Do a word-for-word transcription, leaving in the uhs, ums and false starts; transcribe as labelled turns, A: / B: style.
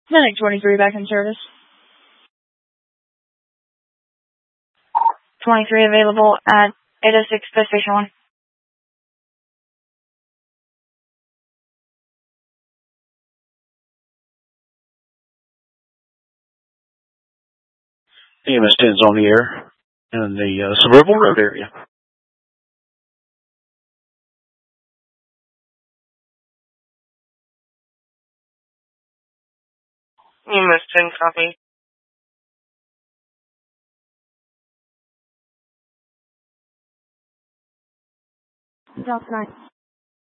A: Medic twenty-three back in service. twenty-three available at eight oh six Fifth Station one.
B: E M S ten's on the air in the uh, Suburban Road area.
C: E M S ten, copy.
A: Delta nine.